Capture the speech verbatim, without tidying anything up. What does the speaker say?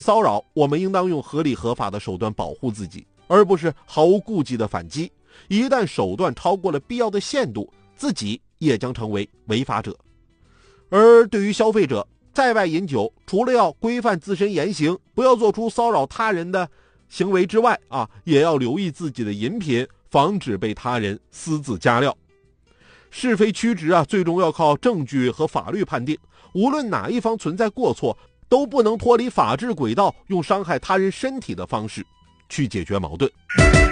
骚扰，我们应当用合理合法的手段保护自己，而不是毫无顾忌的反击。一旦手段超过了必要的限度，自己也将成为违法者。而对于消费者，在外饮酒，除了要规范自身言行，不要做出骚扰他人的行为之外啊，也要留意自己的饮品，防止被他人私自加料。是非曲直啊，最终要靠证据和法律判定。无论哪一方存在过错，都不能脱离法治轨道，用伤害他人身体的方式去解决矛盾。